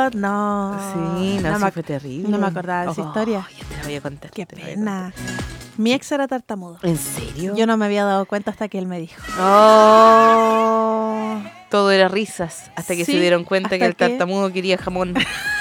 no. Sí, no, sí fue terrible. No me acordaba de esa historia. Ya te la voy a contar. Qué pena. Mi ex era tartamudo. ¿En serio? Yo no me había dado cuenta hasta que él me dijo. Oh, todo era risas hasta que Sí, se dieron cuenta que hasta el tartamudo quería jamón.